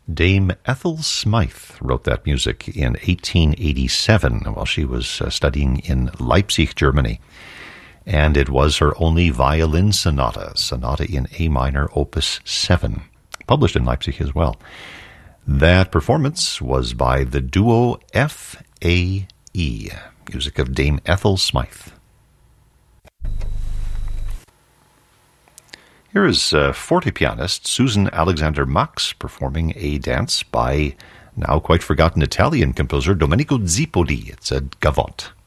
Dame Ethel Smythe wrote that music in 1887 while she was studying in Leipzig, Germany. And it was her only violin sonata in A minor, opus 7, published in Leipzig as well. That performance was by the duo F.A.E., music of Dame Ethel Smythe. Here is forte pianist Susan Alexander Max performing a dance by now quite forgotten Italian composer Domenico Zipoli. It's a gavotte.